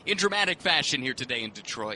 in dramatic fashion here today in Detroit.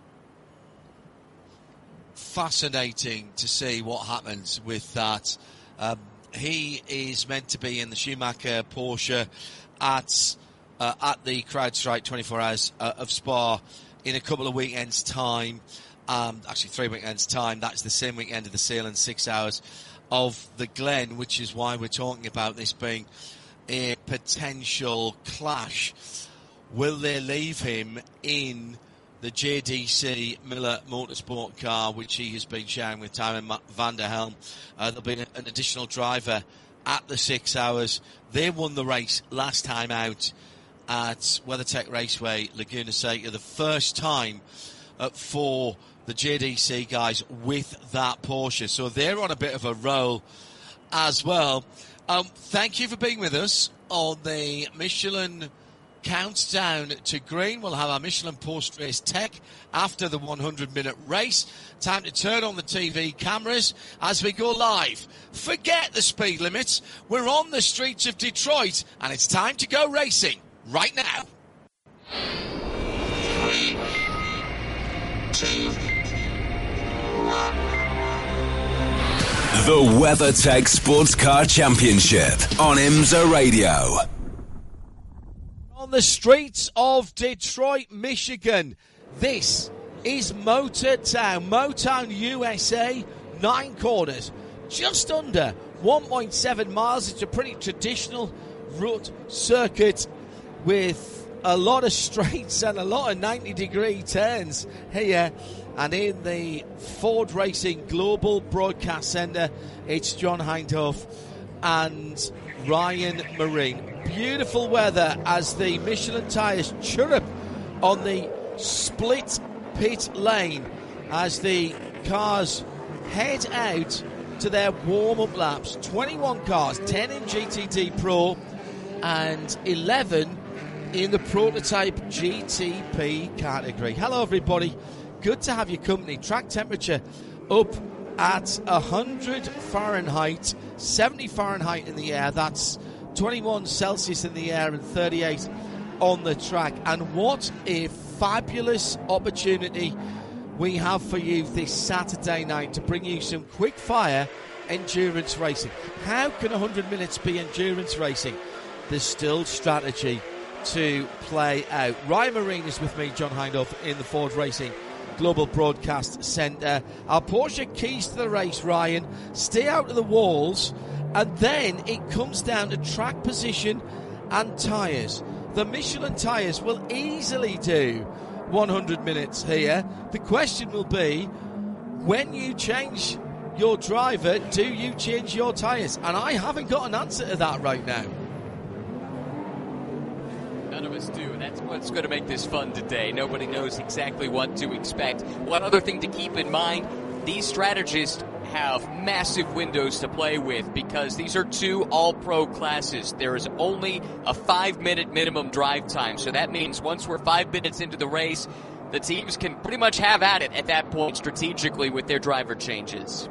Fascinating to see what happens with that. He is meant to be in the Schumacher Porsche at the CrowdStrike 24 Hours of Spa in a couple of weekends' time. Actually, 3 weekends' time. That's the same weekend of the Seal and 6 hours of the Glen, which is why we're talking about this being a potential clash. Will they leave him in the JDC Miller Motorsport car, which he has been sharing with Tyrone van der Helm? There'll be an additional driver at the 6 hours. They won the race last time out at WeatherTech Raceway, Laguna Seca, the first time for the JDC guys with that Porsche. So they're on a bit of a roll as well. Thank you for being with us on the Michelin Countdown to Green. We'll have our Michelin post-race tech after the 100-minute race. Time to turn on the TV cameras as we go live. Forget the speed limits. We're on the streets of Detroit, and it's time to go racing right now. 3, 2, 1. The WeatherTech Sports Car Championship on IMSA Radio. On the streets of Detroit, Michigan, this is Motown, USA, 9 corners, just under 1.7 miles. It's a pretty traditional road circuit with a lot of straights and a lot of 90-degree turns here. And in the Ford Racing Global Broadcast Centre, it's John Hindhaugh and Ryan Marine. Beautiful weather as the Michelin tyres chirrup on the split pit lane as the cars head out to their warm-up laps. 21 cars, 10 in GTD Pro and 11 in the prototype GTP category. Hello everybody, good to have your company. Track temperature up at 100 Fahrenheit, 70 Fahrenheit in the air. That's 21 Celsius in the air and 38 on the track. And what a fabulous opportunity we have for you this Saturday night to bring you some quick fire endurance racing. How can 100 minutes be endurance racing? There's still strategy to play out. Ryan Marine is with me, John Hindhaugh, in the Ford Racing Global Broadcast Centre. Our Porsche keys to the race, Ryan, stay out of the walls, and then it comes down to track position and tyres. The Michelin tyres will easily do 100 minutes here. The question will be, when you change your driver, do you change your tyres? And I haven't got an answer to that right now. None of us do, and that's what's going to make this fun today. Nobody knows exactly what to expect. One other thing to keep in mind, these strategists have massive windows to play with because these are 2 all-pro classes. There is only a 5-minute minimum drive time, so that means once we're 5 minutes into the race, the teams can pretty much have at it at that point strategically with their driver changes.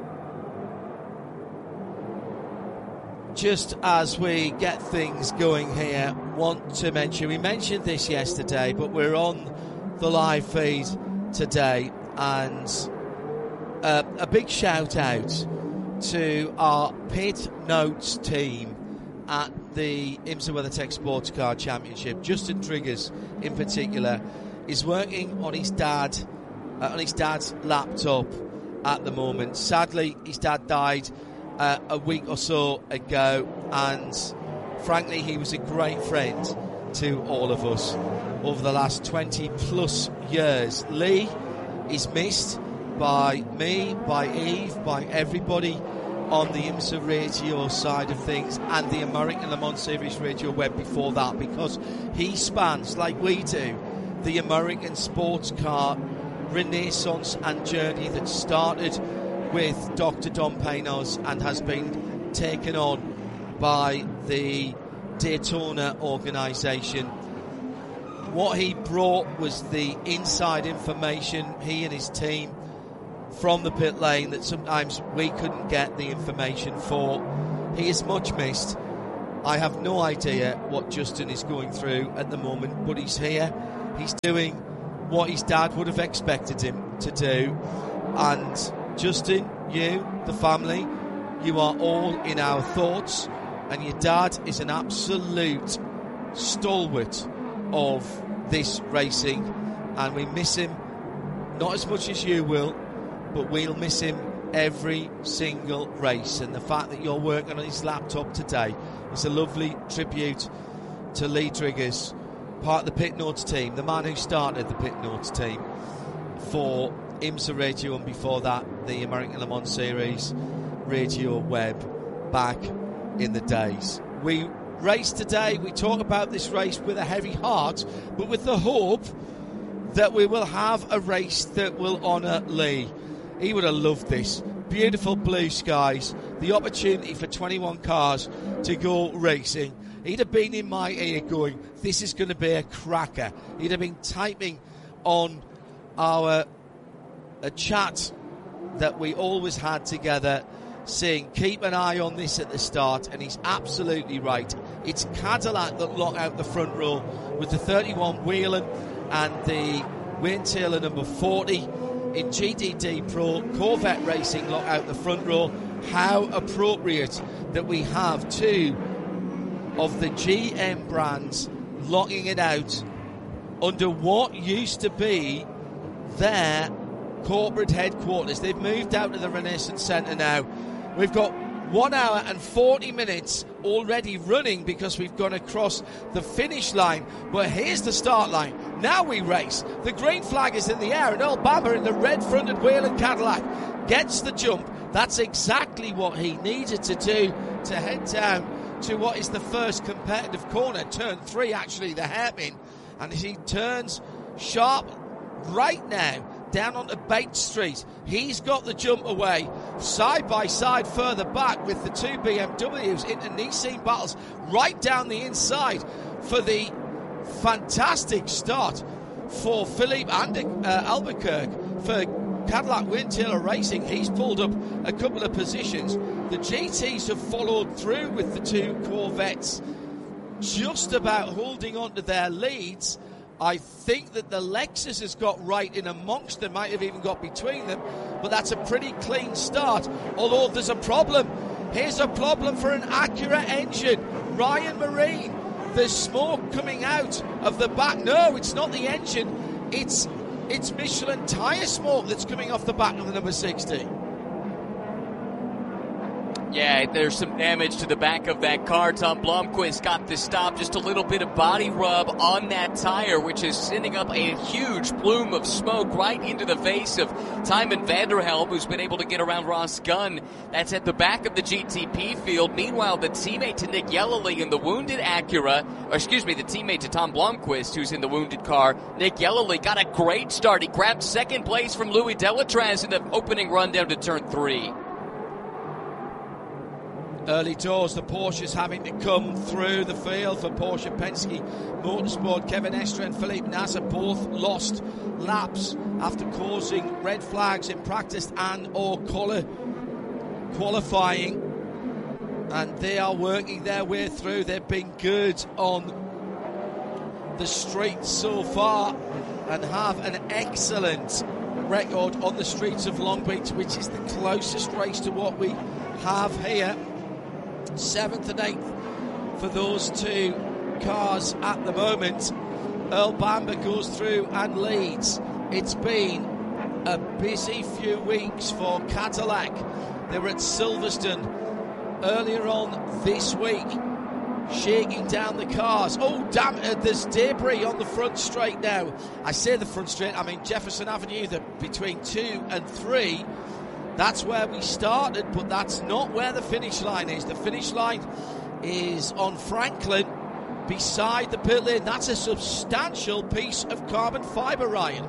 Just as we get things going here, want to mention, we mentioned this yesterday, but we're on the live feed today, and a big shout out to our pit notes team at the IMSA WeatherTech Sports Car Championship. Justin Triggers in particular is working on his dad's laptop at the moment. Sadly, his dad died a week or so ago, and frankly he was a great friend to all of us over the last 20 plus years. Lee is missed by me, by Eve, by everybody on the IMSA radio side of things and the American Le Mans Series radio web before that, because he spans, like we do, the American sports car renaissance and journey that started with Dr. Don Paynos and has been taken on by the Daytona organisation. What he brought was the inside information, he and his team, from the pit lane that sometimes we couldn't get the information for. He is much missed. I have no idea what Justin is going through at the moment, but he's here He's doing what his dad would have expected him to do. And Justin, you, the family, you are all in our thoughts, and your dad is an absolute stalwart of this racing, and we miss him not as much as you will, but we'll miss him every single race. And the fact that you're working on his laptop today is a lovely tribute to Lee Driggers, part of the Pit Notes team, the man who started the Pit Notes team for IMSA Radio, and before that the American Le Mans Series Radio Web back in the days. We race today, we talk about this race with a heavy heart, but with the hope that we will have a race that will honour Lee. He would have loved this. Beautiful blue skies, the opportunity for 21 cars to go racing. He'd have been in my ear going, this is going to be a cracker. He'd have been typing on our chat that we always had together, saying keep an eye on this at the start, and he's absolutely right. It's Cadillac that lock out the front row with the 31 Whelen and the Wayne Taylor number 40. In GTD Pro, Corvette Racing lock out the front row. How appropriate that we have two of the GM brands locking it out under what used to be their corporate headquarters. They've moved out to the Renaissance Centre now. We've got 1 hour and 40 minutes already running because we've gone across the finish line. But here's the start line. Now we race. The green flag is in the air, and Earl Bamber in the red-fronted Whelen Cadillac gets the jump. That's exactly what he needed to do to head down to what is the first competitive corner, turn 3 actually, the hairpin. And as he turns sharp right now down onto Bates Street, he's got the jump away, side by side further back with the two BMWs into Nissan battles right down the inside for the fantastic start for Philippe Albuquerque for Cadillac Wayne Taylor Racing. He's pulled up a couple of positions. The GTs have followed through with the two Corvettes, just about holding on to their leads. I think that the Lexus has got right in amongst them, might have even got between them, but that's a pretty clean start. Although there's a problem. Here's a problem for an Acura engine. Ryan Marine, there's smoke coming out of the back. No, it's not the engine. It's Michelin tyre smoke that's coming off the back of the number 60. Yeah, there's some damage to the back of that car. Tom Blomqvist got the stop. Just a little bit of body rub on that tire, which is sending up a huge plume of smoke right into the face of Tymon Vanderhelm, who's been able to get around Ross Gunn. That's at the back of the GTP field. Meanwhile, the teammate to Nick Yelloly in the wounded Acura, the teammate to Tom Blomqvist, who's in the wounded car, Nick Yelloly, got a great start. He grabbed second place from Louis Delatraz in the opening run down to turn 3. Early doors, the Porsches having to come through the field for Porsche Penske Motorsport. Kevin Estre and Philippe Nasser both lost laps after causing red flags in practice and or qualifying. And they are working their way through. They've been good on the streets so far and have an excellent record on the streets of Long Beach, which is the closest race to what we have here. 7th and 8th for those two cars at the moment. Earl Bamber goes through and leads. It's been a busy few weeks for Cadillac. They were at Silverstone earlier on this week, shaking down the cars. Oh, damn it, there's debris on the front straight now. I say the front straight, I mean Jefferson Avenue, between 2 and 3. That's where we started, but that's not where the finish line is. The finish line is on Franklin, beside the pit lane. That's a substantial piece of carbon fibre, Ryan.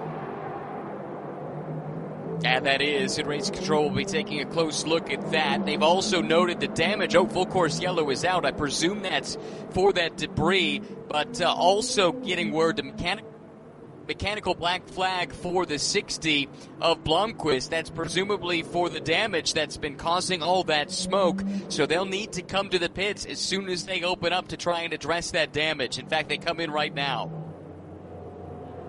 And that is, and Race Control will be taking a close look at that. They've also noted the damage. Oh, full course yellow is out. I presume that's for that debris, but also getting word to mechanical black flag for the 60 of Blomqvist. That's presumably for the damage that's been causing all that smoke. So they'll need to come to the pits as soon as they open up to try and address that damage. In fact, they come in right now.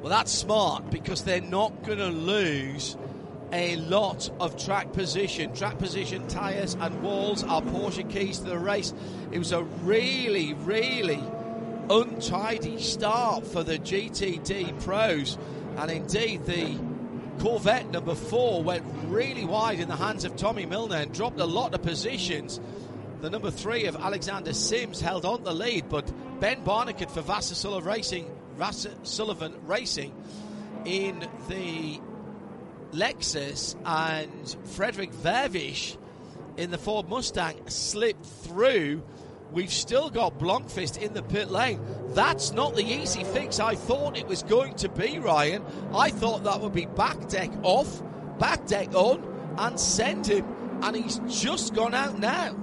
Well, that's smart because they're not going to lose a lot of track position. Track position, tyres and walls are Porsche keys to the race. It was a really, really untidy start for the GTD pros, and indeed the Corvette number 4 went really wide in the hands of Tommy Milner and dropped a lot of positions. The number 3 of Alexander Sims held on the lead, but Ben Barnicoat for Vasser Sullivan Racing in the Lexus and Frederick Vervisch in the Ford Mustang slipped through. We've still got Blomqvist in the pit lane. That's not the easy fix I thought it was going to be, Ryan. I thought that would be back deck off, back deck on, and send him, and he's just gone out now.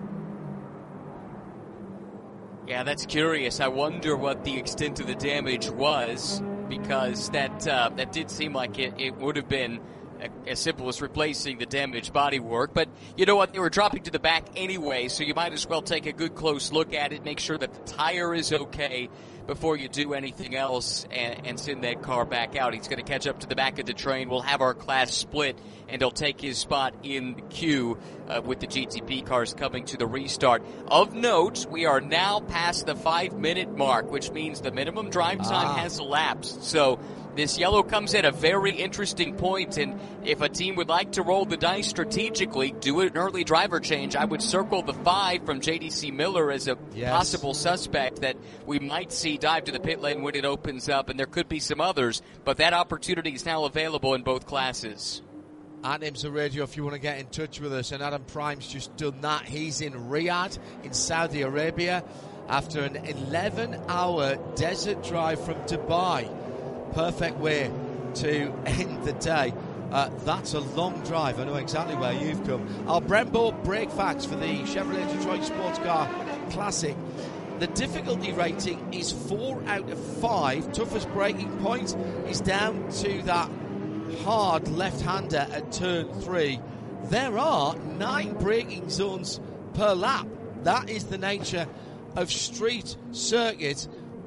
Yeah, that's curious. I wonder what the extent of the damage was, because that did seem like it would have been as simple as replacing the damaged bodywork. But you know what? They were dropping to the back anyway, so you might as well take a good close look at it, make sure that the tire is okay before you do anything else and send that car back out. He's going to catch up to the back of the train. We'll have our class split, and he'll take his spot in the queue with the GTP cars coming to the restart. Of note, we are now past the 5-minute mark, which means the minimum drive time has elapsed. So this yellow comes at a very interesting point, and if a team would like to roll the dice strategically, do an early driver change, I would circle the 5 from JDC Miller as a possible suspect that we might see dive to the pit lane when it opens up, and there could be some others, but that opportunity is now available in both classes. At IMSA Radio, if you want to get in touch with us, and Adam Prime's just done that. He's in Riyadh in Saudi Arabia after an 11-hour desert drive from Dubai. Perfect way to end the day. That's a long drive. I know exactly where you've come. Our Brembo brake facts for the Chevrolet Detroit Sports Car Classic. The difficulty rating is 4 out of 5. Toughest braking point is down to that hard left-hander at turn 3. There are 9 braking zones per lap. That is the nature of street circuit.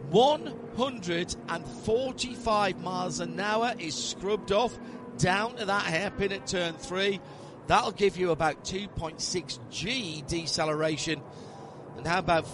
145 miles an hour is scrubbed off down to that hairpin at turn 3. That'll give you about 2.6 G deceleration. And how about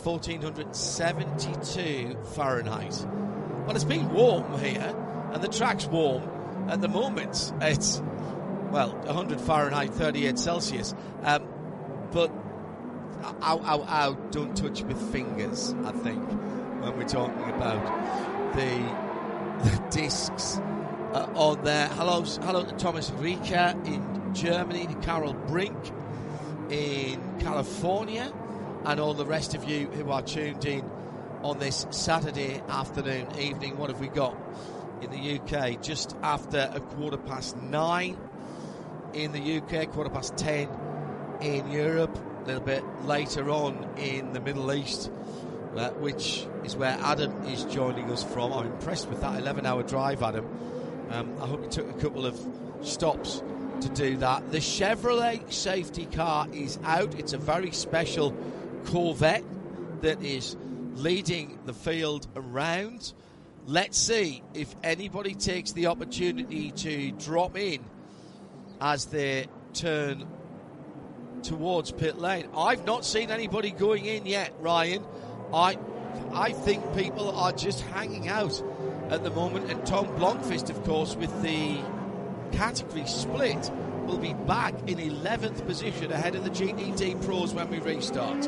1472 Fahrenheit? Well, it's been warm here, and the track's warm. At the moment, it's, 100 Fahrenheit, 38 Celsius. But I don't touch with fingers, I think, when we're talking about the discs on there. Hello to Thomas Rieker in Germany, to Carol Brink in California, and all the rest of you who are tuned in on this Saturday afternoon, evening. What have we got in the UK? Just after 9:15 in the UK, 10:15 in Europe, a little bit later on in the Middle East, which is where Adam is joining us from. I'm impressed with that 11-hour drive, Adam. I hope you took a couple of stops to do that. The Chevrolet safety car is out. It's a very special Corvette that is leading the field around. Let's see if anybody takes the opportunity to drop in as they turn towards pit lane. I've not seen anybody going in yet, Ryan. I think people are just hanging out at the moment, and Tom Blomqvist, of course, with the category split, will be back in 11th position ahead of the GTD pros when we restart.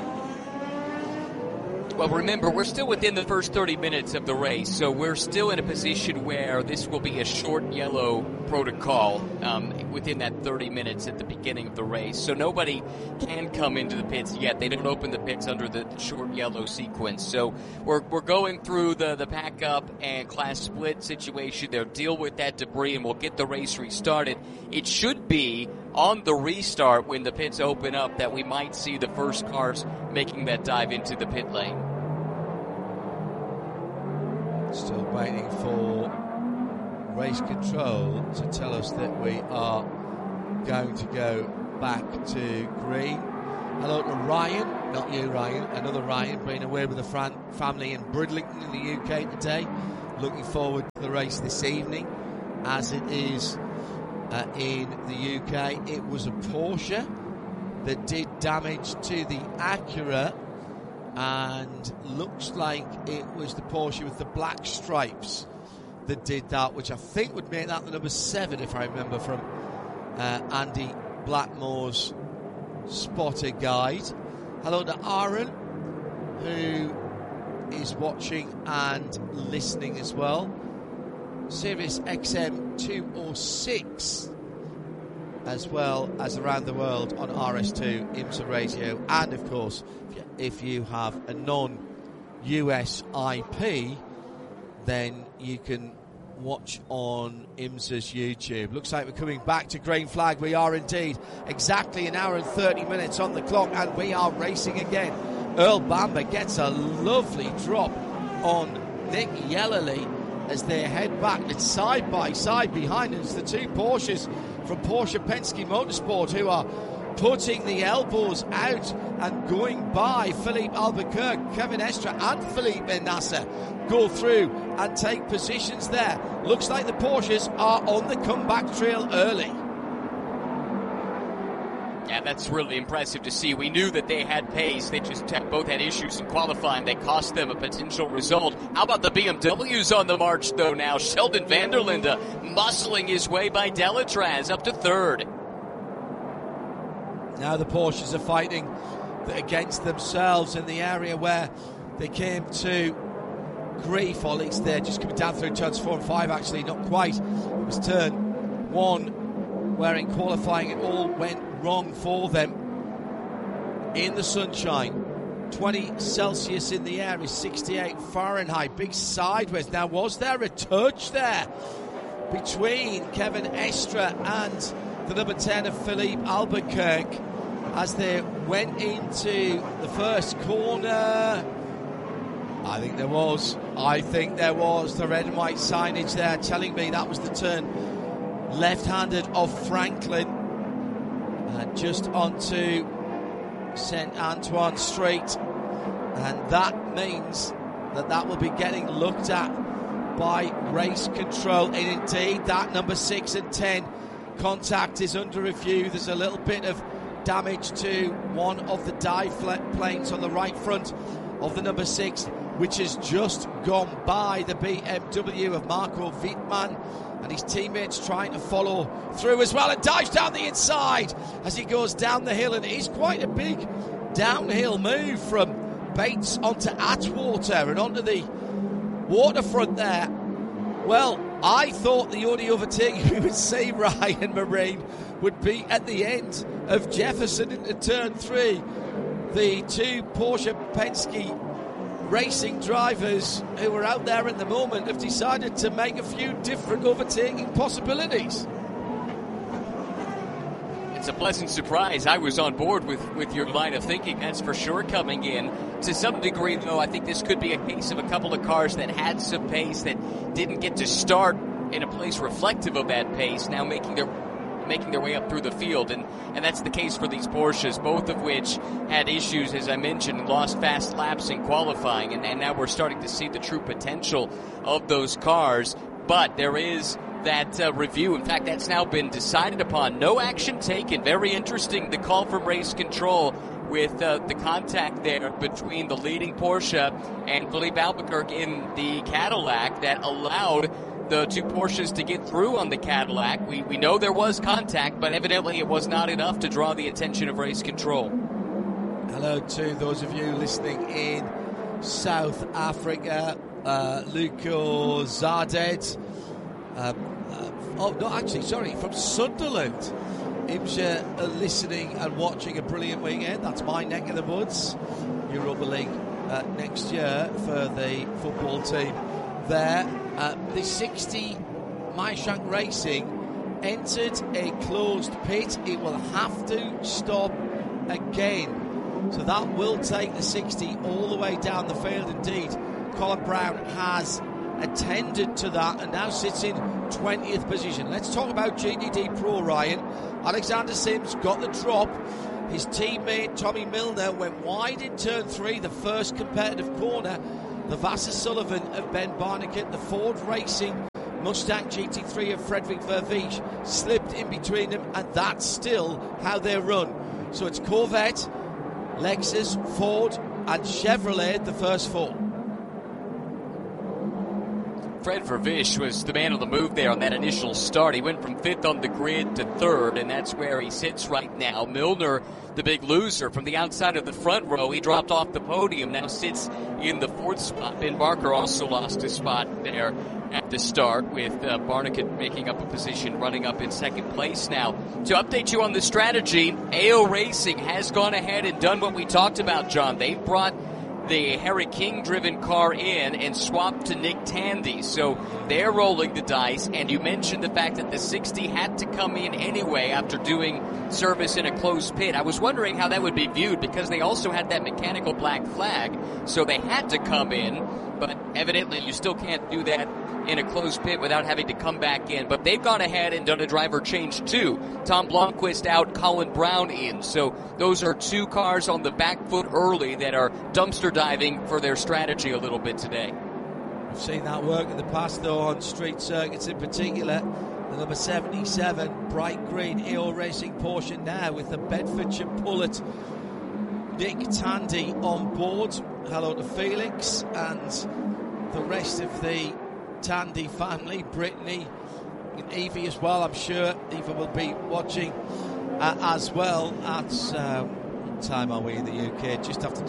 Well, remember, we're still within the first 30 minutes of the race, so we're still in a position where this will be a short yellow protocol within that 30 minutes at the beginning of the race. So nobody can come into the pits yet. They don't open the pits under the short yellow sequence. So we're going through the pack up and class split situation. They'll deal with that debris, and we'll get the race restarted. It should be on the restart when the pits open up that we might see the first cars making that dive into the pit lane. Still waiting for race control to tell us that we are going to go back to green. Hello to Ryan, not you Ryan, another Ryan, being away with the family in Bridlington in the UK today. looking forward to the race this evening, as it is in the UK. It was a Porsche that did damage to the Acura, and looks like it was the Porsche with the black stripes that did that, which I think would make that the number 7, if I remember from Andy Blackmore's spotter guide. Hello to Aaron, who is watching and listening as well. Sirius XM 206, as well as around the world on RS2 IMSA Radio, and of course if you have a non-US IP, then you can watch on IMSA's YouTube. Looks like we're coming back to green flag. We are indeed. Exactly an hour and 30 minutes on the clock, and we are racing again. Earl Bamber gets a lovely drop on Nick Yellerly as they head back. It's side by side behind us, the two Porsches from Porsche Penske Motorsport, who are putting the elbows out and going by. Philippe Albuquerque, Kevin Estre and Felipe Nasser go through and take positions there. Looks like the Porsches are on the comeback trail early. Yeah, that's really impressive to see. We knew that they had pace. They just both had issues in qualifying that cost them a potential result. How about the BMWs on the march, though, now? Sheldon van der Linde muscling his way by Delatraz up to third. Now the Porsches are fighting against themselves in the area where they came to grief, or at least they're just coming down through turns 4 and 5, actually, not quite. It was turn 1 where in qualifying it all went wrong for them. In the sunshine, 20 Celsius in the air is 68 Fahrenheit. Big sideways. Now, was there a touch there between Kevin Estre and the number 10 of Philippe Albuquerque as they went into the first corner? I think there was. The red and white signage there telling me that was the turn left-handed of Franklin. Just onto St. Antoine Street, and that means that will be getting looked at by race control. And indeed, that number 6 and 10 contact is under review. There's a little bit of damage to one of the dive planes on the right front of the number 6, which has just gone by the BMW of Marco Wittmann, and his teammates trying to follow through as well, and dives down the inside as he goes down the hill. And it is quite a big downhill move from Bates onto Atwater and onto the waterfront there. Well, I thought the only overtaking we would see, Ryan Marine, would be at the end of Jefferson into turn 3. The two Porsche Penske racing drivers who were out there at the moment have decided to make a few different overtaking possibilities. It's a pleasant surprise. I was on board with your line of thinking, that's for sure, coming in. To some degree, though, I think this could be a case of a couple of cars that had some pace that didn't get to start in a place reflective of that pace, now making their way up through the field, and that's the case for these Porsches, both of which had issues, as I mentioned, lost fast laps in qualifying, and now we're starting to see the true potential of those cars. But there is that review. In fact, that's now been decided upon. No action taken. Very interesting, the call from race control with the contact there between the leading Porsche and Philippe Albuquerque in the Cadillac that allowed the two Porsches to get through on the Cadillac. We know there was contact, but evidently it was not enough to draw the attention of race control. Hello to those of you listening in South Africa. Luco Zardet. From Sunderland. IMSA listening and watching a brilliant weekend. That's my neck of the woods. Europa League next year for the football team there. The 60 Maishank Racing entered a closed pit. It will have to stop again. So that will take the 60 all the way down the field. Indeed, Colin Brown has attended to that and now sits in 20th position. Let's talk about GTD Pro, Ryan. Alexander Sims got the drop. His teammate Tommy Milner went wide in turn 3, the first competitive corner, the Vasser Sullivan of Ben Barnicat, the Ford Racing Mustang GT3 of Frederick Verviche slipped in between them, and that's still how they run. So it's Corvette, Lexus, Ford and Chevrolet, the first four. Fred Verviche was the man on the move there on that initial start. He went from 5th on the grid to 3rd, and that's where he sits right now. Milner, the big loser, from the outside of the front row, he dropped off the podium, now sits in the 4th spot. Ben Barker also lost his spot there at the start, with Barnicat making up a position, running up in 2nd place now. To update you on the strategy, AO Racing has gone ahead and done what we talked about, John. They've brought the Harry King-driven car in and swapped to Nick Tandy. So they're rolling the dice, and you mentioned the fact that the 60 had to come in anyway after doing service in a closed pit. I was wondering how that would be viewed, because they also had that mechanical black flag, so they had to come in, but evidently you still can't do that in a closed pit without having to come back in. But they've gone ahead and done a driver change too. Tom Blomqvist out, Colin Brown in. So those are 2 cars on the back foot early that are dumpster diving for their strategy a little bit today. We've seen that work in the past, though, on street circuits in particular. The number 77, bright green AO Racing Porsche now with the Bedfordshire Pullet. Nick Tandy on board. Hello to Felix and the rest of the Tandy family, Brittany and Evie as well. I'm sure Eva will be watching as well at what time are we in the UK? Just after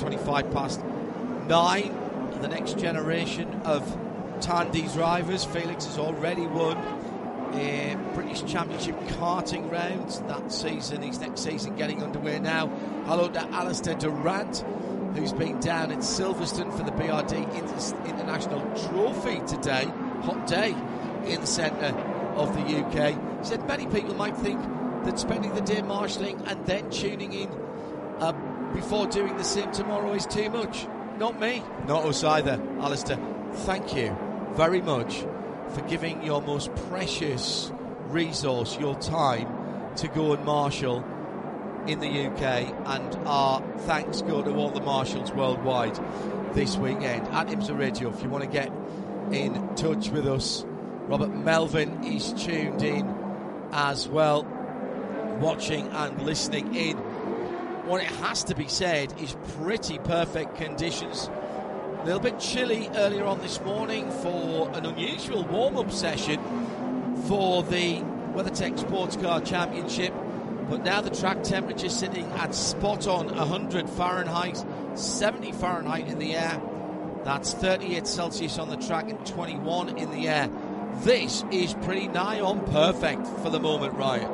9:25. The next generation of Tandy drivers. Felix has already won a British Championship karting round that season. His next season getting underway now. Hello to Alistair Durant, who's been down at Silverstone for the BRD International Trophy today. Hot day in the centre of the UK. He said many people might think that spending the day marshalling and then tuning in before doing the sim tomorrow is too much. Not me. Not us either, Alistair. Thank you very much for giving your most precious resource, your time, to go and marshal in the UK, and our thanks go to all the marshals worldwide this weekend. At IMSA Radio, if you want to get in touch with us. Robert Melvin is tuned in as well, watching and listening in. What it has to be said is pretty perfect conditions. A little bit chilly earlier on this morning for an unusual warm-up session for the WeatherTech Sports Car Championship. But now the track temperature sitting at spot on 100 Fahrenheit, 70 Fahrenheit in the air. That's 38 Celsius on the track and 21 in the air. This is pretty nigh on perfect for the moment, Ryan.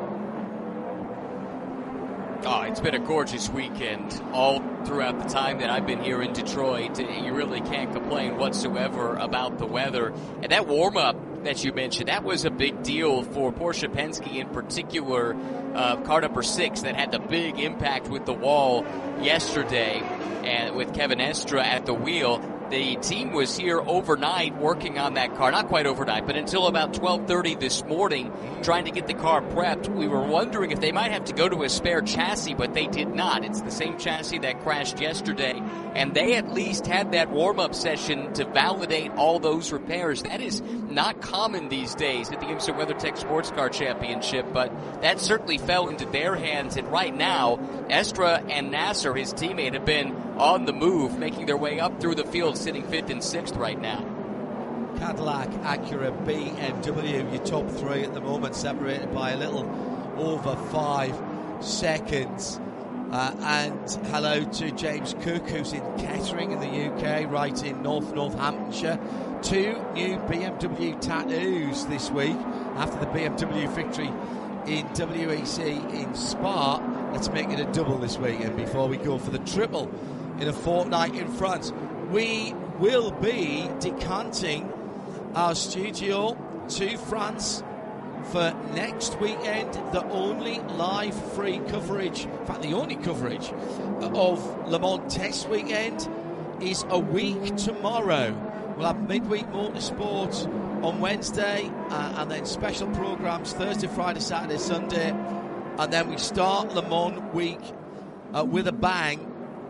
Oh, it's been a gorgeous weekend all throughout the time that I've been here in Detroit. You really can't complain whatsoever about the weather. And that warm-up that you mentioned, that was a big deal for Porsche Penske in particular. Car number 6 that had the big impact with the wall yesterday, and with Kevin Estre at the wheel. The team was here overnight working on that car. Not quite overnight, but until about 12:30 this morning, trying to get the car prepped. We were wondering if they might have to go to a spare chassis, but they did not. It's the same chassis that crashed yesterday, and they at least had that warm-up session to validate all those repairs. That is not common these days at the IMSA WeatherTech Sports Car Championship, but that certainly fell into their hands. And right now, Estre and Nasser, his teammate, have been on the move, making their way up through the field, sitting 5th and 6th right now. Cadillac, Acura, BMW, your top 3 at the moment, separated by a little over 5 seconds. And hello to James Cook, who's in Kettering in the UK, right in Northamptonshire. 2 new BMW tattoos this week after the BMW victory in WEC in Spa. Let's make it a double this weekend before we go for the triple in a fortnight in France. We will be decanting our studio to France for next weekend. The only live free coverage, in fact the only coverage of Le Mans Test Weekend is a week tomorrow. We'll have midweek motorsport on Wednesday and then special programmes Thursday, Friday, Saturday, Sunday, and then we start Le Mans week with a bang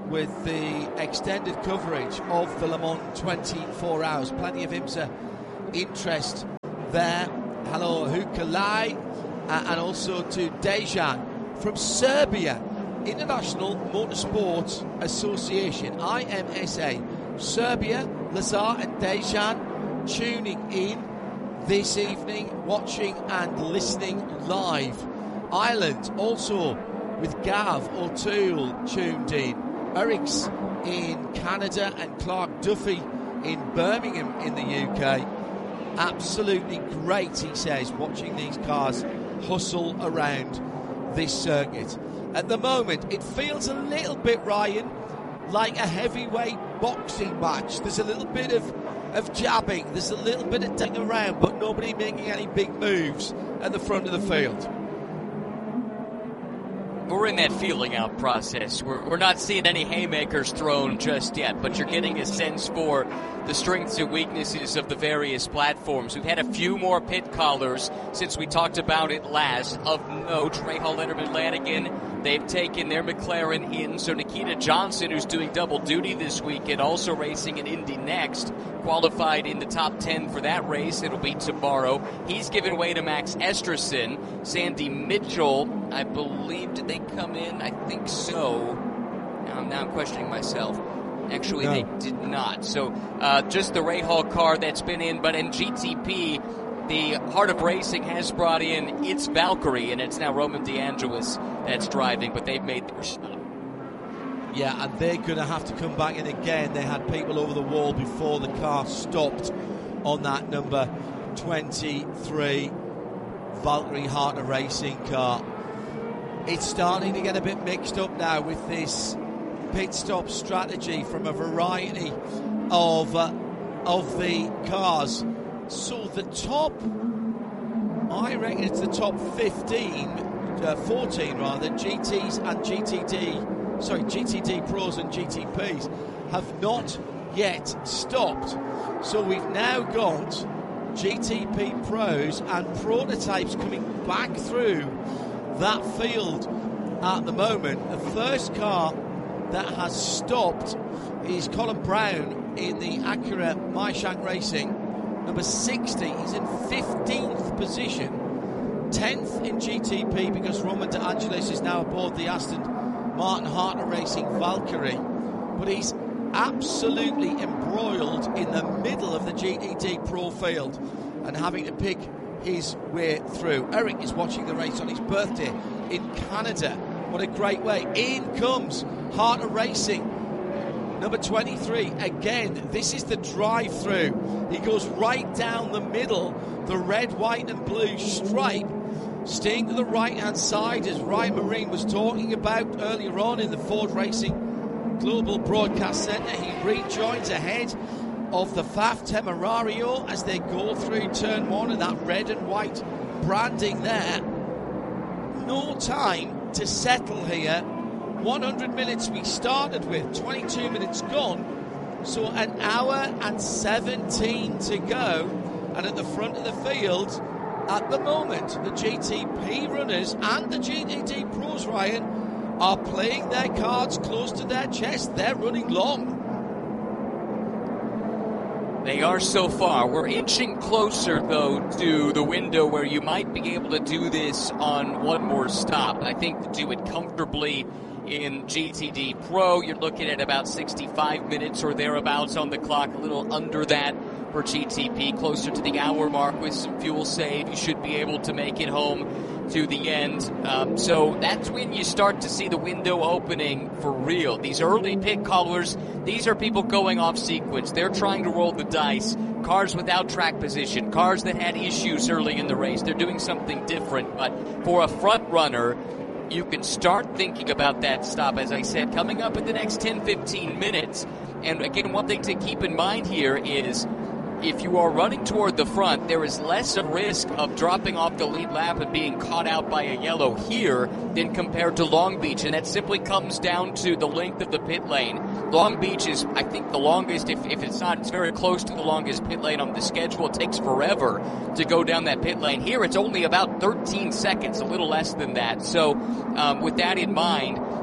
with the extended coverage of the Le Mans 24 hours. Plenty of IMSA interest there. Hello, Hukalai, and also to Dejan from Serbia International Motorsports Association, IMSA. Serbia, Lazar and Dejan tuning in this evening, watching and listening live. Ireland also with Gav O'Toole tuned in. Eric's in Canada and Clark Duffy in Birmingham in the UK. Absolutely great, he says, watching these cars hustle around this circuit. At the moment, it feels a little bit, Ryan, like a heavyweight boxing match. There's a little bit of jabbing, there's a little bit of ding around, but nobody making any big moves at the front of the field. We're in that feeling out process. We're not seeing any haymakers thrown just yet, but you're getting a sense for the strengths and weaknesses of the various platforms. We've had a few more pit callers since we talked about it last. Of note, Rahal, Letterman, Lanigan, they've taken their McLaren in. So Nikita Johnson, who's doing double duty this week and also racing in Indy NXT, qualified in the top 10 for that race. It'll be tomorrow. He's given way to Max Esterson. Sandy Mitchell, I believe, did they come in? I think so. Now I'm questioning myself. Actually, no, they did not. So just the Rahal car that's been in. But in GTP, the Heart of Racing has brought in its Valkyrie, and it's now Roman DeAngelis that's driving, but they've made their stop. Yeah, and they're going to have to come back in again. They had people over the wall before the car stopped on that number 23 Valkyrie Heart of Racing car. It's starting to get a bit mixed up now with this pit stop strategy from a variety of the cars. So the top, I reckon it's the top 14 rather, GTs and GTD Pros and GTPs have not yet stopped. So we've now got GTP Pros and prototypes coming back through that field at the moment. The first car that has stopped is Colin Brown in the Acura Maishank Racing, number 60. He's in 15th position, 10th in GTP because Roman DeAngelis is now aboard the Aston Martin Heart of Racing Valkyrie, but he's absolutely embroiled in the middle of the GTD Pro field and having to pick his way through. Eric is watching the race on his birthday in Canada. What a great way. In comes Heart of Racing, number 23. Again, this is the drive-through. He goes right down the middle, the red, white and blue stripe. Staying to the right-hand side, as Ryan Marine was talking about earlier on in the Ford Racing Global Broadcast Centre. He rejoins ahead of the FAF Temerario as they go through turn one, and that red and white branding there. No time to settle here. 100 minutes we started with, 22 minutes gone, so an hour and 17 to go. And at the front of the field at the moment, the GTP runners and the GTD Pros, Ryan, are playing their cards close to their chest. They're running long. They are so far. We're inching closer, though, to the window where you might be able to do this on one more stop. I think to do it comfortably in GTD Pro, you're looking at about 65 minutes or thereabouts on the clock, a little under that for GTP, closer to the hour mark with some fuel save. You should be able to make it home to the end. So that's when you start to see the window opening for real. These early pit callers, these are people going off sequence. They're trying to roll the dice. Cars without track position, cars that had issues early in the race. They're doing something different. But for a front runner, you can start thinking about that stop, as I said, coming up in the next 10-15 minutes. And again, one thing to keep in mind here is if you are running toward the front, there is less a risk of dropping off the lead lap and being caught out by a yellow here than compared to Long Beach, and that simply comes down to the length of the pit lane. Long Beach is, I think, the longest, if it's not, it's very close to the longest pit lane on the schedule. It takes forever to go down that pit lane. Here, it's only about 13 seconds, a little less than that. So with that in mind,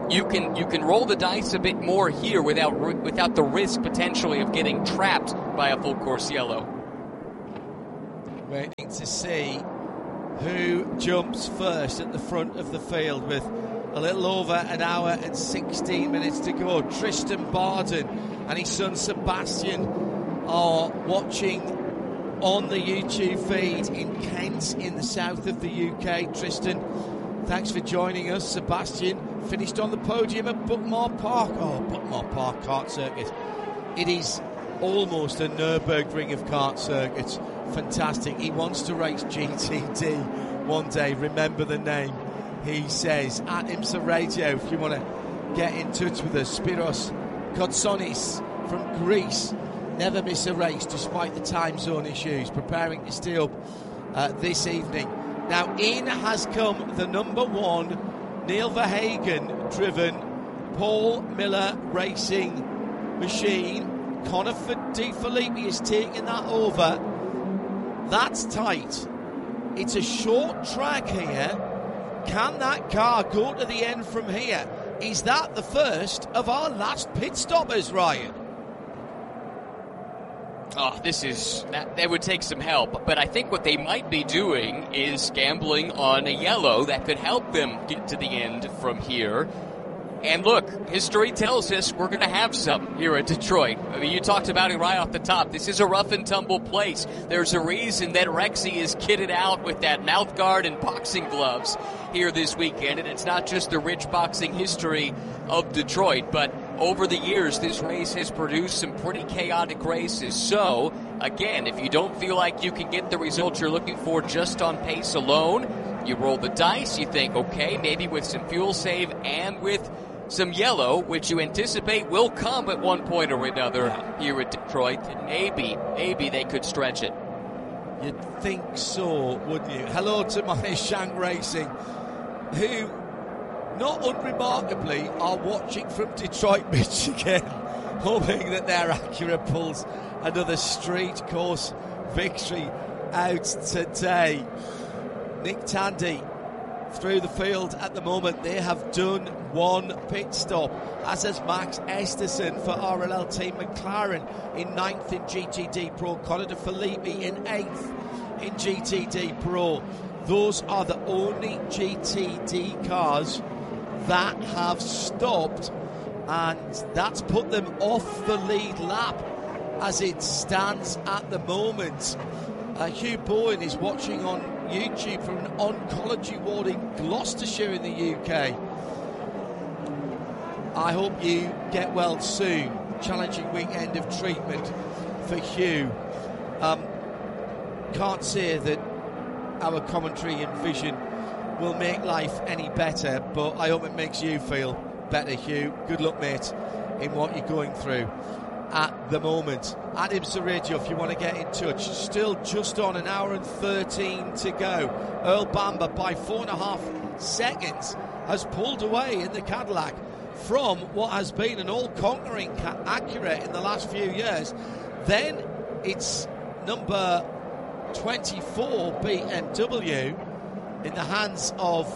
you can roll the dice a bit more here without the risk potentially of getting trapped by a full course yellow. Waiting to see who jumps first at the front of the field with a little over an hour and 16 minutes to go. Tristan Barden and his son Sebastian are watching on the YouTube feed in Kent in the south of the UK. Tristan, thanks for joining us. Sebastian finished on the podium at Bookmore Park. Oh, Bookmore Park kart circuit. It is almost a Nürburgring of kart circuits. Fantastic. He wants to race GTD one day. Remember the name, he says. At IMSA Radio, if you want to get in touch with us. Spiros Kotsonis from Greece. Never miss a race despite the time zone issues. Preparing to stay up this evening. Now in has come the number 1 Neil Verhagen driven Paul Miller Racing machine. Connor De Filippi is taking that over. That's tight. It's a short track here. Can that car go to the end from here? Is that the first of our last pit stoppers, Ryan? Oh, that would take some help, but I think what they might be doing is gambling on a yellow that could help them get to the end from here. And look, history tells us we're going to have some here at Detroit. I mean, you talked about it right off the top. This is a rough and tumble place. There's a reason that Rexy is kitted out with that mouth guard and boxing gloves here this weekend. And it's not just the rich boxing history of Detroit, but over the years, this race has produced some pretty chaotic races. So, again, if you don't feel like you can get the result you're looking for just on pace alone, you roll the dice, you think, okay, maybe with some fuel save and with some yellow, which you anticipate will come at one point or another here at Detroit, and maybe they could stretch it. You'd think so, wouldn't you? Hello to my Shank Racing, who, not unremarkably, are watching from Detroit, Michigan, hoping that their Acura pulls another street course victory out today. Nick Tandy through the field at the moment. They have done one pit stop, as has Max Esterson for RLL Team McLaren in 9th in GTD Pro, Connor De Filippi in 8th in GTD Pro. Those are the only GTD cars that have stopped, and that's put them off the lead lap as it stands at the moment. Hugh Bowen is watching on YouTube from an oncology ward in Gloucestershire in the UK. I hope you get well soon. Challenging weekend of treatment for Hugh. Can't say that our commentary and vision will make life any better, but I hope it makes you feel better, Hugh. Good luck, mate, in what you're going through at the moment. At IMSA Radio, if you want to get in touch. Still just on an hour and 13 to go. Earl Bamber by 4.5 seconds has pulled away in the Cadillac from what has been an all-conquering Acura in the last few years. Then it's number 24 BMW in the hands of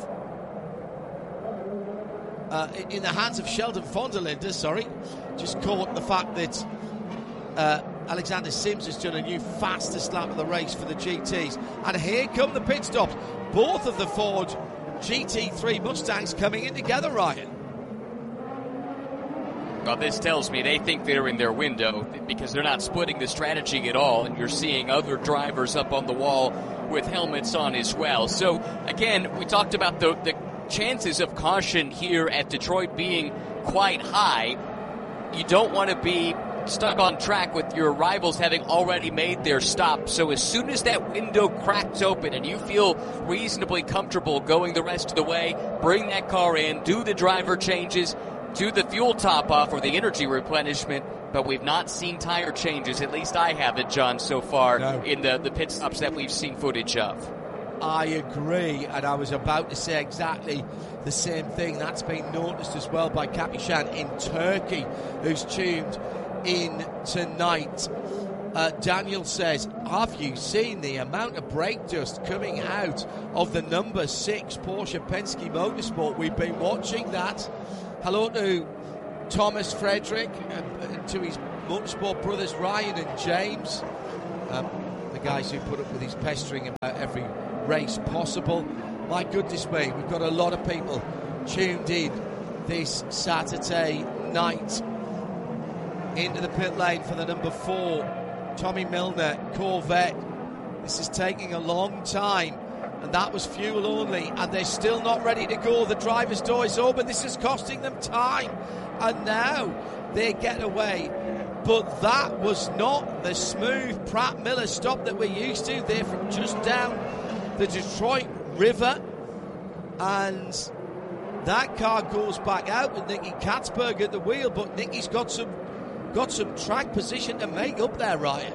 Sheldon von der Linde. Just caught the fact that Alexander Sims has done a new fastest lap of the race for the GTs. And here come the pit stops. Both of the Ford GT3 Mustangs coming in together, Ryan. Well, this tells me they think they're in their window because they're not splitting the strategy at all, and you're seeing other drivers up on the wall with helmets on as well. So, again, we talked about the chances of caution here at Detroit being quite high. You don't want to be stuck on track with your rivals having already made their stop. So as soon as that window cracks open and you feel reasonably comfortable going the rest of the way, bring that car in, do the driver changes, do the fuel top off or the energy replenishment. But we've not seen tire changes, at least I haven't, John, so far in the pit stops that we've seen footage of. I agree, and I was about to say exactly the same thing. That's been noticed as well by Kapishan in Turkey, who's tuned in tonight. Daniel says, have you seen the amount of brake dust coming out of the number 6 Porsche Penske Motorsport? We've been watching that Hello to Thomas Frederick and to his motorsport brothers Ryan and James, the guys who put up with his pestering about every race possible. My goodness me, we've got a lot of people tuned in this Saturday night into the pit lane for the number 4 Tommy Milner Corvette. This is taking a long time, and that was fuel only, and they're still not ready to go. The driver's door is open. This is costing them time, and now they get away. But that was not the smooth Pratt Miller stop that we're used to. They're from just down the Detroit River, and that car goes back out with Nicky Katzberg at the wheel, but Nicky's got some track position to make up there, Ryan.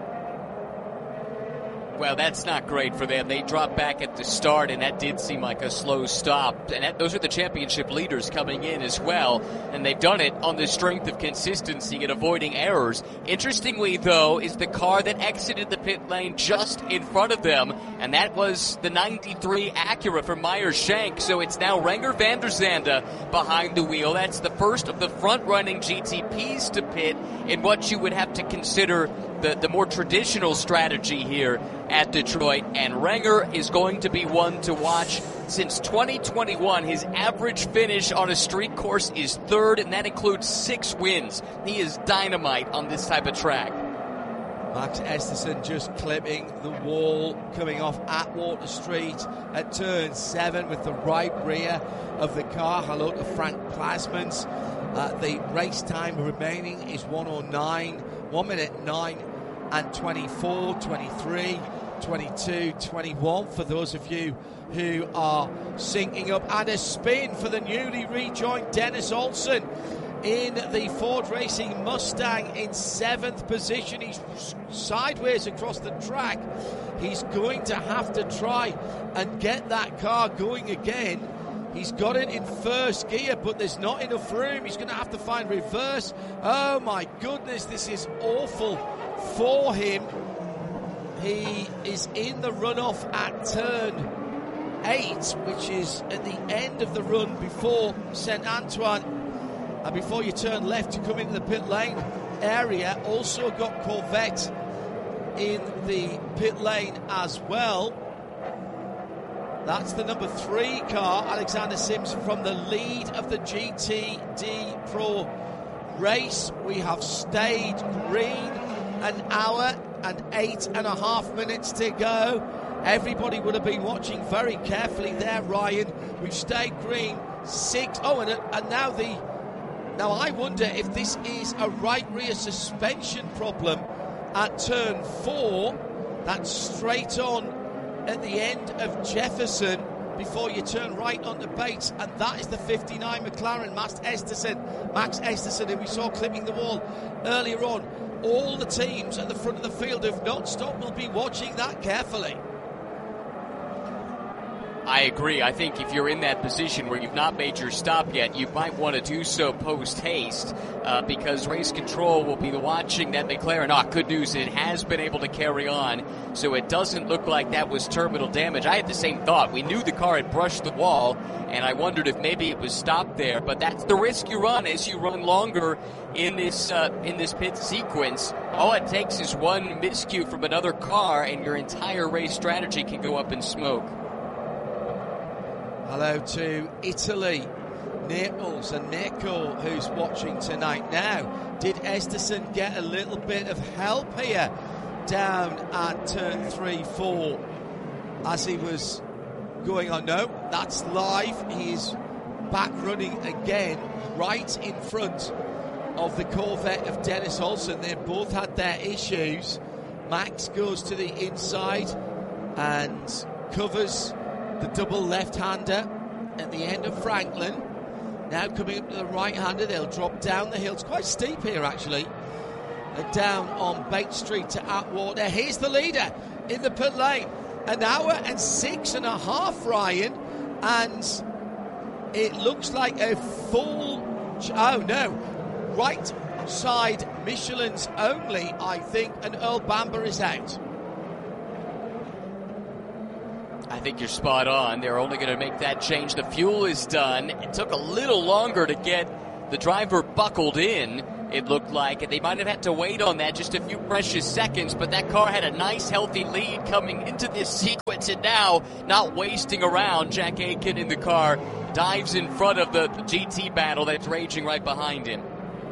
Well, that's not great for them. They dropped back at the start, and that did seem like a slow stop. And those are the championship leaders coming in as well, and they've done it on the strength of consistency and avoiding errors. Interestingly, though, is the car that exited the pit lane just in front of them, and that was the 93 Acura from Meyer Shank. So it's now Renger van der Zande behind the wheel. That's the first of the front-running GTPs to pit in what you would have to consider the more traditional strategy here at Detroit, and Renger is going to be one to watch. Since 2021, his average finish on a street course is 3rd, and that includes 6 wins. He is dynamite on this type of track. Max Esterson just clipping the wall, coming off Atwater Street at turn 7 with the right rear of the car. Hello to Frank Plasmans. The race time remaining is 1:09, 1 minute 9 and 24, 23, 22, 21 for those of you who are syncing up. And a spin for the newly rejoined Dennis Olsen in the Ford Racing Mustang in 7th position. He's sideways across the track. He's going to have to try and get that car going again. He's got it in first gear, but there's not enough room. He's going to have to find reverse. Oh my goodness, this is awful for him. He is in the runoff at turn 8, which is at the end of the run before St. Antoine, and before you turn left to come into the pit lane area. Also got Corvette in the pit lane as well. That's the number 3 car, Alexander Sims, from the lead of the GTD Pro race. We have stayed green, 1 hour and 8.5 minutes to go. Everybody would have been watching very carefully there, Ryan. We've stayed green 6. Oh, and now I wonder if this is a right rear suspension problem at turn 4. That's straight on at the end of Jefferson before you turn right onto Bates, and that is the 59 McLaren, Max Esterson, who we saw clipping the wall earlier on. All the teams at the front of the field have not stopped. We'll be watching that carefully. I agree. I think if you're in that position where you've not made your stop yet, you might want to do so post-haste because race control will be watching that McLaren. Good news, it has been able to carry on, so it doesn't look like that was terminal damage. I had the same thought. We knew the car had brushed the wall, and I wondered if maybe it was stopped there, but that's the risk you run as you run longer in this pit sequence. All it takes is one miscue from another car, and your entire race strategy can go up in smoke. Hello to Italy, Naples and Nico, who's watching tonight. Now, did Esterson get a little bit of help here down at turn 3-4 as he was going on? No, that's live. He's back running again right in front of the Corvette of Dennis Olsen. They both had their issues. Max goes to the inside and covers the double left-hander at the end of Franklin. Now coming up to the right-hander, they'll drop down the hill. It's quite steep here, actually. Down on Bates Street to Atwater. Here's the leader in the pit lane. 1 hour and 6.5, Ryan. And it looks like a full... Oh, no. Right side Michelin's only, I think, and Earl Bamber is out. I think you're spot on. They're only going to make that change. The fuel is done. It took a little longer to get the driver buckled in, it looked like, and they might have had to wait on that just a few precious seconds, but that car had a nice, healthy lead coming into this sequence, and now, not wasting around, Jack Aitken in the car dives in front of the GT battle that's raging right behind him.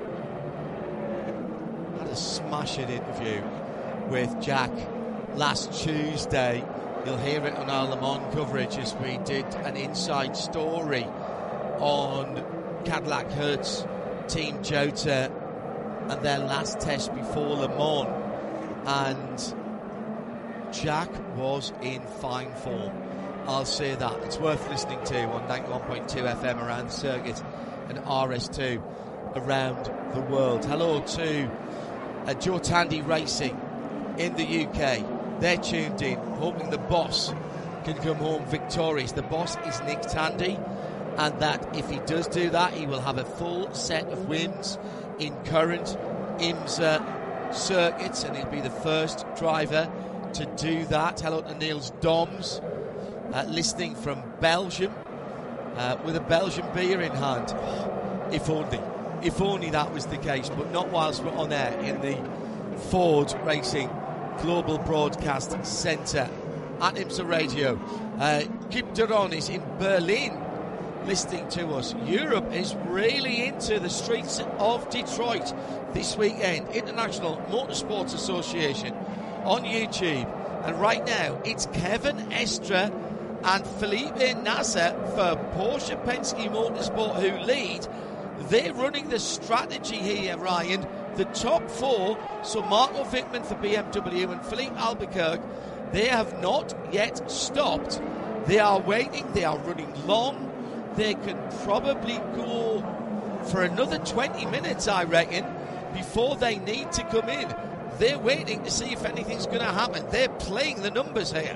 Had a smashing interview with Jack last Tuesday. You'll hear it on our Le Mans coverage as we did an inside story on Cadillac Hertz, Team Jota, and their last test before Le Mans. And Jack was in fine form. I'll say that. It's worth listening to on 91.2 FM around the circuit and RS2 around the world. Hello to Joe Tandy Racing in the UK. They're tuned in, hoping the boss can come home victorious. The boss is Nick Tandy, and that if he does do that, he will have a full set of wins in current IMSA circuits, and he'll be the first driver to do that. Hello to Niels Doms, listening from Belgium, with a Belgian beer in hand. If only that was the case, but not whilst we're on air in the Ford Racing Global Broadcast Centre at IMSA Radio. Kip Duron is in Berlin listening to us. Europe is really into the streets of Detroit this weekend. International Motorsports Association on YouTube. And right now, it's Kevin Estre and Felipe Nasser for Porsche Penske Motorsport who lead. They're running the strategy here, Ryan. The top four, so Marco Wittmann for BMW and Philippe Albuquerque, they have not yet stopped. They are waiting, they are running long. They can probably go for another 20 minutes, I reckon, before they need to come in. They're waiting to see if anything's going to happen. They're playing the numbers here.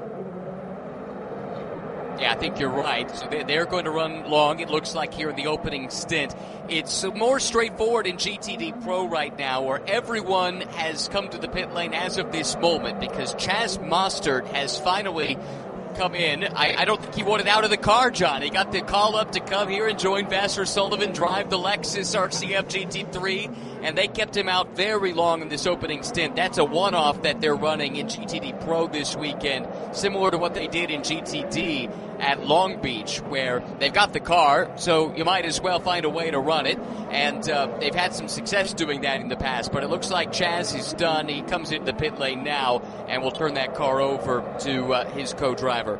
Yeah, I think you're right. So they're going to run long, it looks like, here in the opening stint. It's more straightforward in GTD Pro right now, where everyone has come to the pit lane as of this moment, because Chaz Mostert has finally come in. I don't think he wanted out of the car, John. He got the call up to come here and join Vasser Sullivan, drive the Lexus RCF GT3, and they kept him out very long in this opening stint. That's a one-off that they're running in GTD Pro this weekend, similar to what they did in GTD at Long Beach, where they've got the car, so you might as well find a way to run it, and they've had some success doing that in the past, but it looks like Chaz is done. He comes into the pit lane now, and will turn that car over to his co-driver.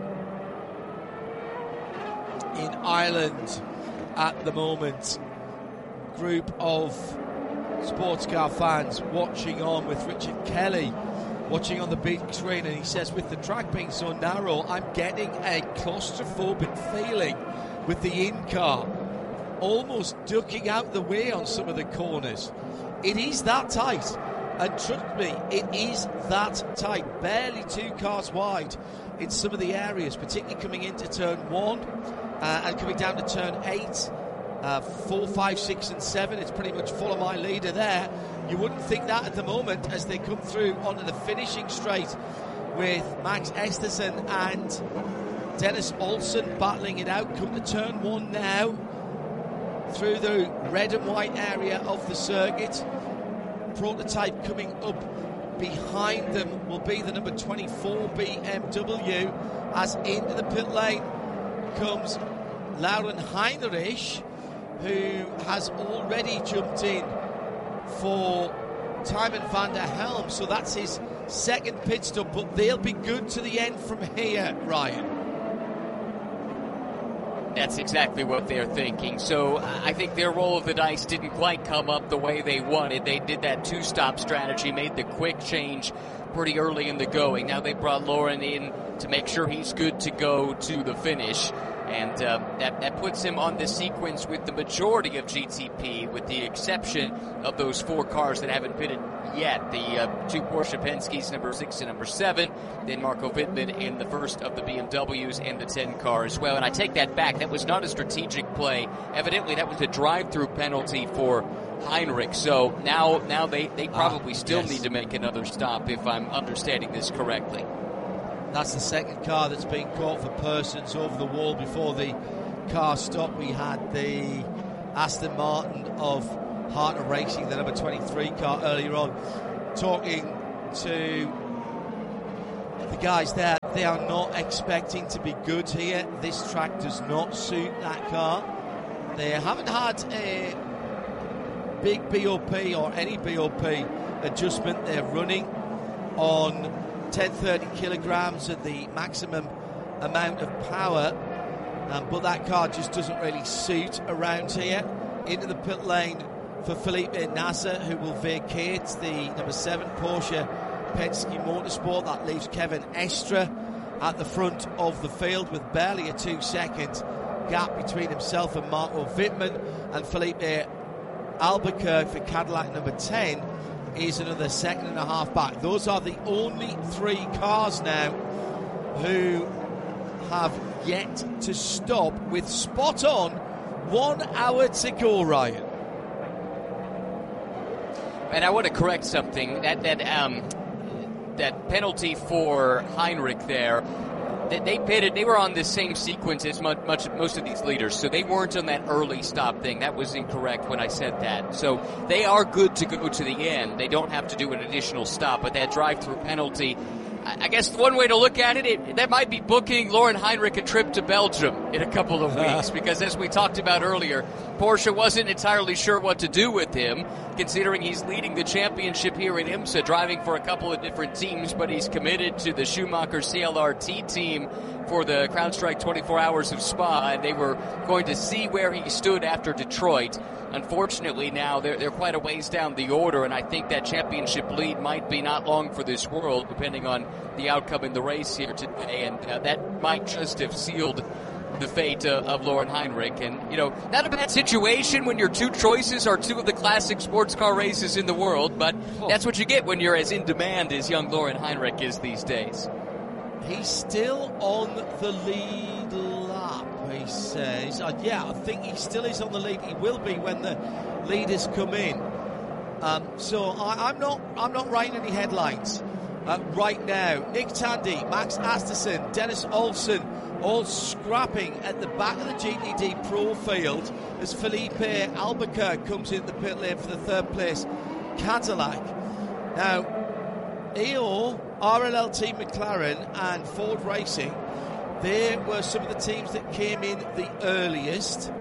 In Ireland at the moment, group of sports car fans watching on with Richard Kelly watching on the big screen, and he says, with the track being so narrow, I'm getting a claustrophobic feeling with the in-car almost ducking out the way on some of the corners. It is that tight, and trust me, it is that tight, barely two cars wide in some of the areas, particularly coming into turn 1 and coming down to turn 8. 4, 5, 6 and 7, it's pretty much follow my leader there. You wouldn't think that at the moment as they come through onto the finishing straight with Max Esterson and Dennis Olsen battling it out. Come to turn 1 now through the red and white area of the circuit. Prototype coming up behind them will be the number 24 BMW, as into the pit lane comes Lauren Heinrich, who has already jumped in for Tymon van der Helm, so that's his second pit stop, but they'll be good to the end from here, Ryan. That's exactly what they're thinking. So I think their roll of the dice didn't quite come up the way they wanted. They did that two-stop strategy, made the quick change pretty early in the going. Now they brought Lauren in to make sure he's good to go to the finish. And that puts him on the sequence with the majority of GTP, with the exception of those 4 cars that haven't pitted yet. The 2 Porsche Penske's, number 6 and number 7. Then Marco Wittmann in the first of the BMWs and the 10 car as well. And I take that back. That was not a strategic play. Evidently, that was a drive-through penalty for Heinrich. So now they probably still need to make another stop, if I'm understanding this correctly. That's the second car that's been caught for persons over the wall before the car stopped. We had the Aston Martin of Hartner Racing, the number 23 car, earlier on, talking to the guys there. They are not expecting to be good here. This track does not suit that car. They haven't had a big BOP or any BOP adjustment. They're running on 1030 kilograms at the maximum amount of power, but that car just doesn't really suit around here. Into the pit lane for Felipe Nasser, who will vacate the number 7 Porsche Penske Motorsport. That leaves Kevin Estre at the front of the field with barely a 2-second gap between himself and Marco Wittmann, and Felipe Albuquerque for Cadillac number 10 is another second and a half back. Those are the only 3 cars now who have yet to stop, with spot on 1 hour to go, Ryan. And I want to correct something. That penalty for Heinrich there, they pitted. They were on the same sequence as most of these leaders, so they weren't on that early stop thing. That was incorrect when I said that. So they are good to go to the end. They don't have to do an additional stop, but that drive-through penalty, I guess one way to look at it, that might be booking Laurin Heinrich a trip to Belgium in a couple of weeks, because as we talked about earlier, Porsche wasn't entirely sure what to do with him, considering he's leading the championship here at IMSA, driving for a couple of different teams, but he's committed to the Schumacher CLRT team for the CrowdStrike 24 Hours of Spa, and they were going to see where he stood after Detroit. Unfortunately, now they're quite a ways down the order, and I think that championship lead might be not long for this world, depending on the outcome in the race here today, and that might just have sealed the fate of Laurin Heinrich. And, not a bad situation when your 2 choices are 2 of the classic sports car races in the world, but that's what you get when you're as in demand as young Laurin Heinrich is these days. He's still on the lead lap, he says. I think he still is on the lead. He will be when the leaders come in. So I'm not writing any headlines right now. Nick Tandy, Max Asterson, Dennis Olsen, all scrapping at the back of the GTD Pro field as Felipe Albuquerque comes in the pit lane for the 3rd place Cadillac. Now, EO, RLLT McLaren and Ford Racing, they were some of the teams that came in the earliest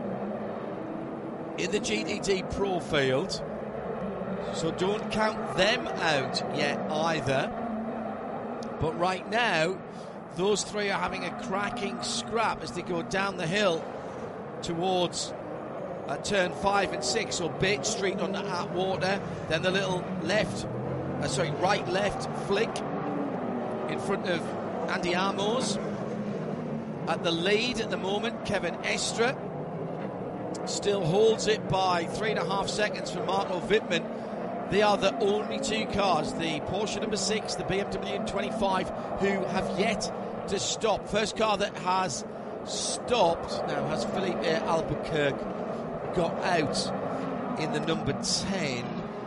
in the GTD Pro field, so don't count them out yet either. But right now, those 3 are having a cracking scrap as they go down the hill towards turn 5 and 6, so Bate Street on the Atwater, then the little right-left flick in front of Andy Armours. At the lead at the moment, Kevin Estre still holds it by 3.5 seconds from Marco Wittmann. They are the only 2 cars, the Porsche number 6, the BMW 25, who have yet to stop. First car that has stopped now has Felipe Albuquerque got out in the number 10,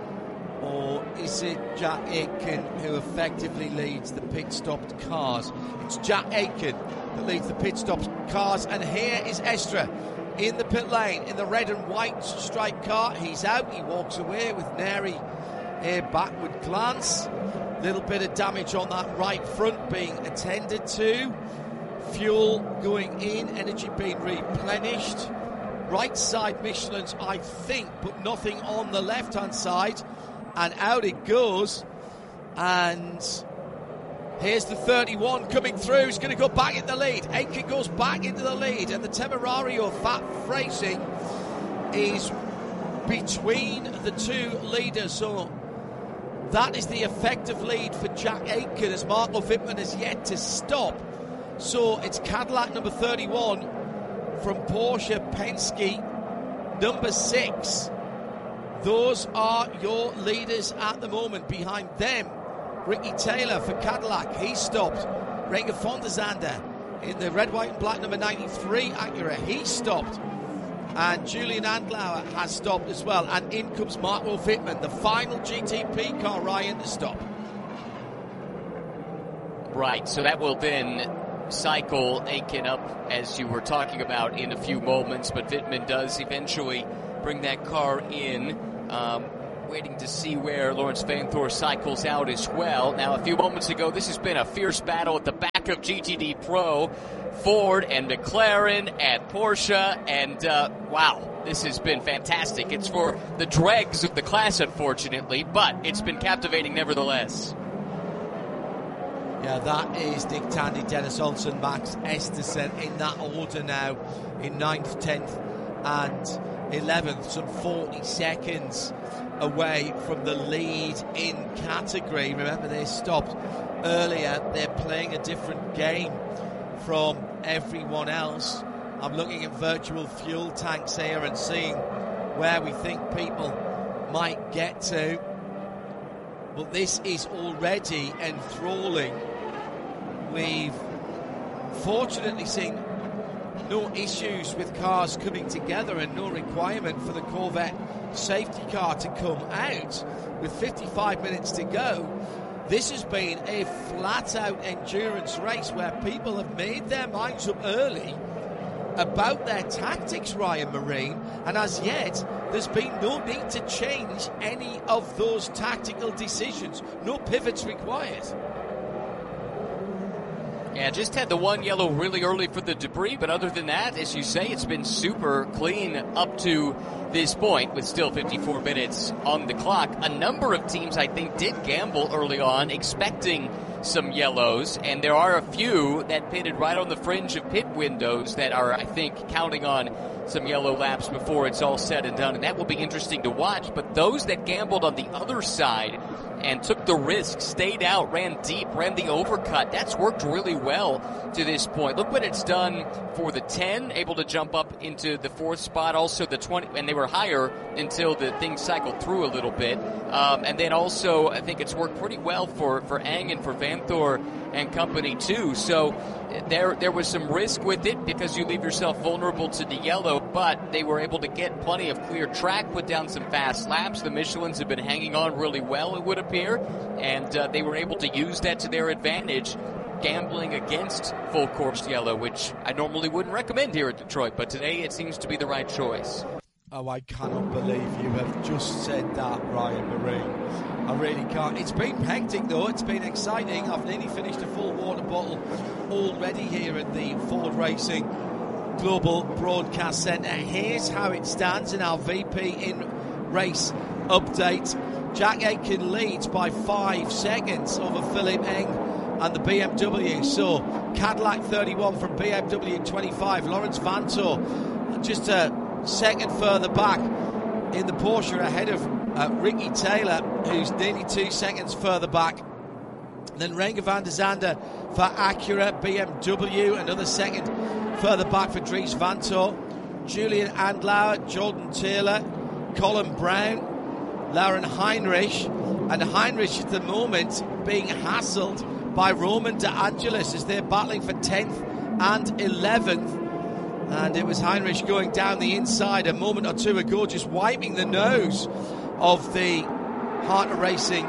or is it Jack Aitken who effectively leads the pit stopped cars? It's Jack Aitken that leads the pit stopped cars, and here is Estre in the pit lane in the red and white striped car. He's out, he walks away with nary a backward glance. Little bit of damage on that right front being attended to. Fuel going in, energy being replenished. Right side Michelin's, I think, but nothing on the left hand side. And out it goes. And here's the 31 coming through. He's going to go back in the lead. Aitken goes back into the lead, and the Temerario Fat Racing is between the 2 leaders. So that is the effective lead for Jack Aitken, as Marco Wittmann has yet to stop. So it's Cadillac number 31 from Porsche Penske number 6. Those are your leaders at the moment. Behind them, Ricky Taylor for Cadillac, he stopped. Renger von der Zande in the red, white and black number 93 Acura, he stopped. And Julian Andlauer has stopped as well. And in comes Marco Wittmann, the final GTP car, Ryan, to stop. Right, so that will then cycle Aitken up, as you were talking about, in a few moments, but Wittmann does eventually bring that car in. Waiting to see where Lawrence Vanthoor cycles out as well. Now, a few moments ago, this has been a fierce battle at the back of GTD Pro. Ford and McLaren and Porsche, and wow, this has been fantastic. It's for the dregs of the class, unfortunately, but it's been captivating nevertheless. Yeah, that is Nick Tandy, Dennis Olsen, Max Estersen in that order now, in 9th, 10th and 11th, some 40 seconds away from the lead in category. Remember, they stopped earlier. They're playing a different game from everyone else. I'm looking at virtual fuel tanks here and seeing where we think people might get to. But this is already enthralling. We've fortunately seen no issues with cars coming together and no requirement for the Corvette safety car to come out with 55 minutes to go. This has been a flat-out endurance race where people have made their minds up early about their tactics, Ryan Marine, and as yet there's been no need to change any of those tactical decisions. No pivots required. Yeah, just had the one yellow really early for the debris, but other than that, as you say, it's been super clean up to this point with still 54 minutes on the clock. A number of teams, I think, did gamble early on, expecting some yellows, and there are a few that pitted right on the fringe of pit windows that are, I think, counting on some yellow laps before it's all said and done, and that will be interesting to watch. But those that gambled on the other side and took the risk, stayed out, ran deep, ran the overcut, that's worked really well to this point. Look what it's done for the 10, able to jump up into the 4th spot, also the 20, and they were higher until the thing cycled through a little bit. And then also, I think it's worked pretty well for Eng and for Vanthoor and company too. So there was some risk with it because you leave yourself vulnerable to the yellow, but they were able to get plenty of clear track, put down some fast laps. The Michelins have been hanging on really well, it would appear, and they were able to use that to their advantage, gambling against full course yellow, which I normally wouldn't recommend here at Detroit, but today it seems to be the right choice. Oh, I cannot believe you have just said that, Ryan Marine. I really can't. It's been hectic, though. It's been exciting. I've nearly finished a full water bottle already here at the Ford Racing Global Broadcast Centre. Here's how it stands in our VP in race update. Jack Aitken leads by 5 seconds over Philippe Eng and the BMW. So Cadillac 31 from BMW 25. Lawrence Vanthoor just a second further back in the Porsche ahead of Ricky Taylor, who's nearly 2 seconds further back. Then Renger van der Zande for Acura, BMW, another second further back for Dries Vanthoor. Julian Andlauer, Jordan Taylor, Colin Brown, Lauren Heinrich, and Heinrich at the moment being hassled by Roman De Angelis as they're battling for 10th and 11th. And it was Heinrich going down the inside a moment or two ago, just wiping the nose of the Harter Racing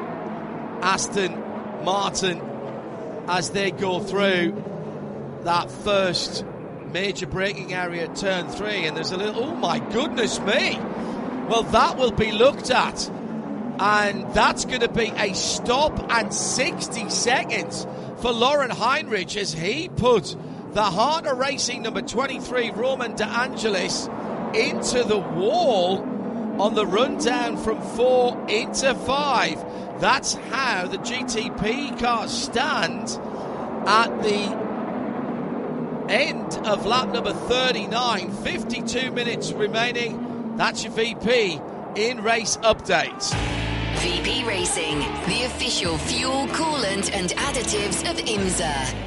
Aston Martin as they go through that first major braking area at turn 3. And there's a little, oh my goodness me. Well, that will be looked at. And that's going to be a stop and 60 seconds for Lauren Heinrich as he put the Harter Racing number 23, Roman De Angelis, into the wall on the rundown from 4 into 5. That's how the GTP cars stand at the end of lap number 39. 52 minutes remaining. That's your VP in race updates. VP Racing, the official fuel, coolant and additives of IMSA.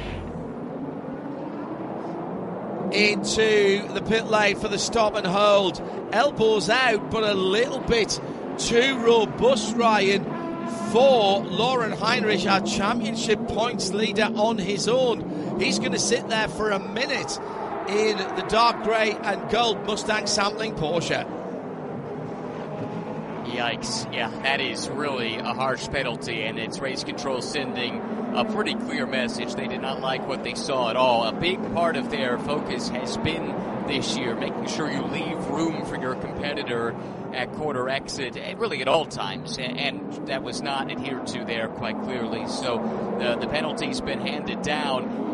Into the pit lane for the stop and hold. Elbows out, but a little bit too robust, Ryan, for Lauren Heinrich, our championship points leader on his own. He's going to sit there for a minute in the dark grey and gold Mustang sampling Porsche. Yikes. Yeah, that is really a harsh penalty, and it's race control sending a pretty clear message. They did not like what they saw at all. A big part of their focus has been this year making sure you leave room for your competitor at quarter exit, and really at all times, and that was not adhered to there quite clearly. So the penalty's been handed down.